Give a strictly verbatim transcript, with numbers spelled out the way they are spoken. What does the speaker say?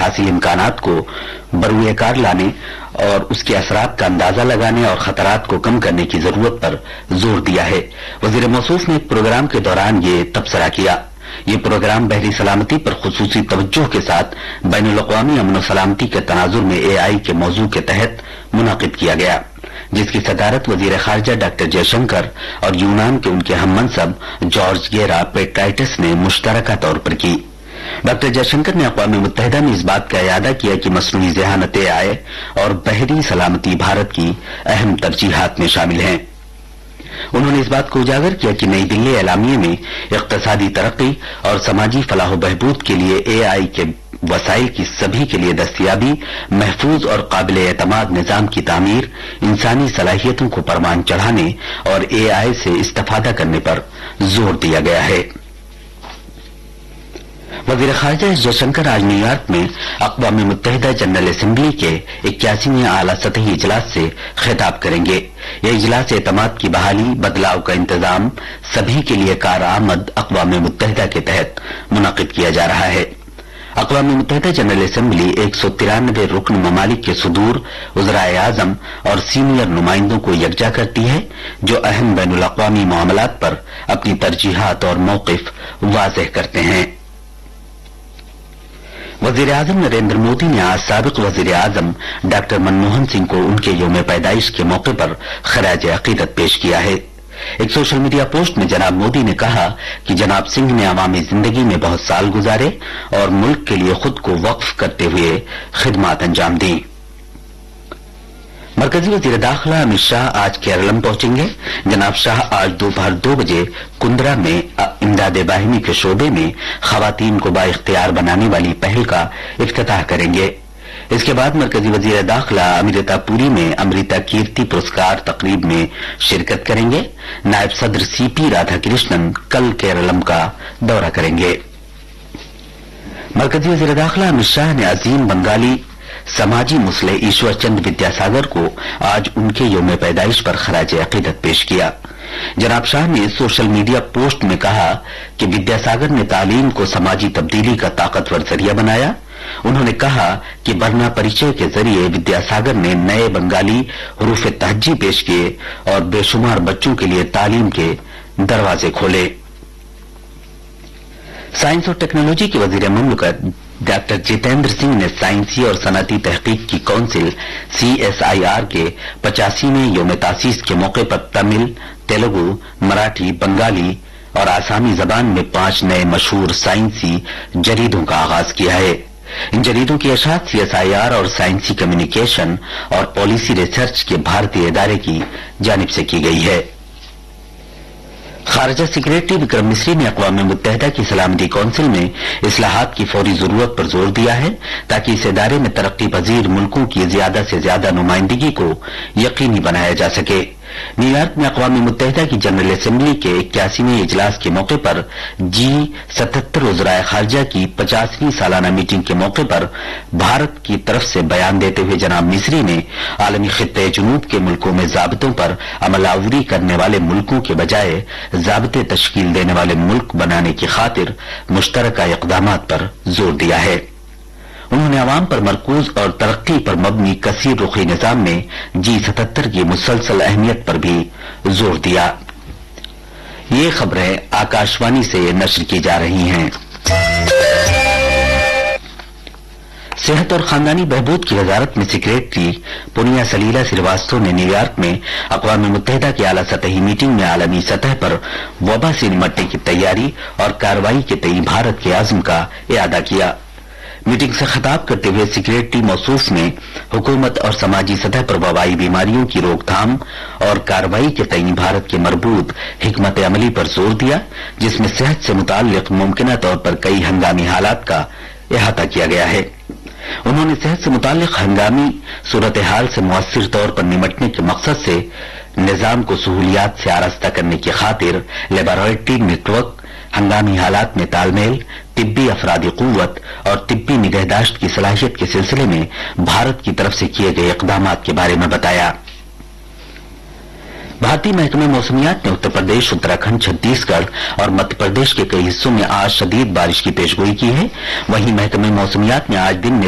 हासिल इम्कानात को बरूए कार लाने और उसके असरात का अंदाजा लगाने और खतरात को कम करने की जरूरत पर जोर दिया है। वजीर मौसूफ ने एक प्रोग्राम के दौरान ये तबसरा किया। ये प्रोग्राम बहरी सलामती पर खुसूसी तवज्जो के साथ बैनुल-अक़वामी अमन सलामती के तनाजुर में ए आई के मौजू के तहत मुनाकिद किया गया, जिसकी सदारत वजीर खारजा डॉक्टर जयशंकर और यूनान के उनके हम मनसब जॉर्ज गेरा पेट्राइटिस ने मुश्तरका तौर पर की। डॉक्टर जयशंकर ने अक़वाम मुत्तहिदा में इस बात का इयादा किया कि मसनूई ज़हानत ए आई और बहरी सलामती भारत की अहम तरजीहात में शामिल हैं। उन्होंने इस बात को उजागर किया कि नई दिल्ली एलामिये में इक़्तिसादी तरक्की और समाजी फलाह बहबूद के लिए ए आई के वसाइल की सभी के लिए दस्तयाबी, महफूज और काबिल एतमाद निजाम की तामीर, इंसानी सलाहियतों को परवान चढ़ाने और ए आई से इस्तेफादा करने पर जोर दिया गया है। वजीर खारजा एस जयशंकर आज न्यूयॉर्क में अक़वाम मुत्तहिदा जनरल असेंबली के इक्यासीवें आला सतही इजलास से खिताब करेंगे। यह इजलास एतमाद की बहाली, बदलाव का इंतजाम, सभी के लिए कारआमद अक़वाम मुत्तहिदा के तहत मुनाकिद किया जा रहा है। अक़वाम मुत्तहिदा जनरल असेंबली एक सौ तिरानवे रुकन ममालिक के सुदूर उज़राए आज़म और सीनियर नुमाइंदों को यकजा करती है, जो अहम बैनुल अक़वामी मामलात पर अपनी तरजीहात और मौक़िफ वाज़ेह करते हैं। वजीर आजम नरेंद्र मोदी ने आज साबिक वजीर आजम डॉक्टर मनमोहन सिंह को उनके यौम पैदाइश के मौके पर खराज अकीदत पेश किया है। एक सोशल मीडिया पोस्ट में जनाब मोदी ने कहा कि जनाब सिंह ने अवामी जिंदगी में बहुत साल गुजारे और मुल्क के लिए खुद को वक्फ करते हुए खिदमत अंजाम दी। मरकजी वजीर दाखिला अमित शाह आज केरलम पहुंचेंगे। जनाब शाह आज दोपहर दो बजे कुंद्रा में इमदाद बाहिनी के शोबे में खवातीन को बाइख्तियार बनाने वाली पहल का इफ्तिताह करेंगे। इसके बाद मरकजी वजीर दाखिला अमृता पुरी में अमृता कीर्ति पुरस्कार तकरीब में शिरकत करेंगे। नायब सदर सी पी राधाकृष्णन कल केरलम का दौरा करेंगे। मरकजी वजीर दाखिला अमित शाह ने अजीम बंगाली समाजी मुसले ईश्वर चंद विद्यासागर को आज उनके यौम पैदाइश पर खराज अकीदत पेश किया। जनाब शाह ने सोशल मीडिया पोस्ट में कहा कि विद्यासागर ने तालीम को समाजी तब्दीली का ताकतवर जरिया बनाया। उन्होंने कहा कि बरना परिचय के जरिए विद्यासागर ने नए बंगाली हरूफ तहज्जी पेश किए और बेशुमार बच्चों के लिए तालीम के दरवाजे खोले। साइंस और टेक्नोलॉजी के वजीर मुमलिकत डॉक्टर जितेंद्र सिंह ने साइंसी और सनती तहकीक की council C S I R के पचासीवें यौम तासीस के मौके पर तमिल, तेलुगु, मराठी, बंगाली और आसामी जबान में पांच नए मशहूर साइंसी जरीदों का आगाज किया है। इन जरीदों की अशात सी एस आई आर और साइंसी कम्युनिकेशन और पॉलिसी रिसर्च के भारतीय इदारे की जानिब से की गई है। खारजा सेक्रेटरी विक्रम मिस्री ने अक़वाम मुत्तहिदा की सलामती काउंसिल में इस्लाहात की फौरी जरूरत पर जोर दिया है, ताकि इस इदारे में तरक्की पजीर मुल्कों की ज्यादा से ज्यादा नुमाइंदगी को यकीनी बनाया जा सके। न्यूयॉर्क में अक़वाम मुत्तहिदा की जनरल असेंबली के इक्यासीवें इजलास के मौके पर जी सतहत्तर उज़राए खारजा की पचासवीं सालाना मीटिंग के मौके पर भारत की तरफ से बयान देते हुए जनाब मिस्री ने आलमी खित्ते जुनूब के मुल्कों में जाब्तों पर अमलावरी करने वाले मुल्कों के बजाय जाब्ते तश्कील देने वाले मुल्क बनाने की खातिर मुश्तरका इक़दामात पर जोर दिया है। उन्होंने अवाम पर मरकूज और तरक्की पर मबनी कसीर रुखी निजाम में जी सतहत्तर की मुसलसल अहमियत पर भी जोर दिया। ये खबरें आकाशवाणी से नश्र की जा रही हैं। सेहत और खानदानी बहबूद की वजारत में सेक्रेटरी पुनिया सलीला श्रीवास्तव ने न्यूयॉर्क में अक़वाम मुत्तहिदा की आला सतही मीटिंग में आलमी सतह पर वबा से निमटने की तैयारी और कार्रवाई के तई भारत के आज़म का इयादा किया। मीटिंग से खिताब करते हुए सेक्रेटरी मौसूफ ने हुकूमत और समाजी सतह पर वबाई बीमारियों की रोकथाम और कार्रवाई के तई भारत के मरबूत हिकमत अमली पर जोर दिया, जिसमें सेहत से मुताल्लिक मुमकिना तौर पर कई हंगामी हालात का इहाता किया गया है। उन्होंने सेहत से मुताल्लिक हंगामी सूरत हाल से मुअस्सिर तौर पर निमटने के मकसद से निजाम को सहूलियात से आरास्ता करने की खातिर लेबोरेटरी नेटवर्क, हंगामी हालात में तालमेल, तिब्बी अफरादी कुव्वत और तिब्बी निगहदाश्त की सलाहियत के सिलसिले में भारत की तरफ से किए गए इक़दामात के बारे में बताया। भारतीय महकमे मौसमियात ने उत्तर प्रदेश, उत्तराखंड, छत्तीसगढ़ और मध्य प्रदेश के कई हिस्सों में आज शदीद बारिश की पेशगोई की है। वहीं महकमे मौसमियात ने आज दिन में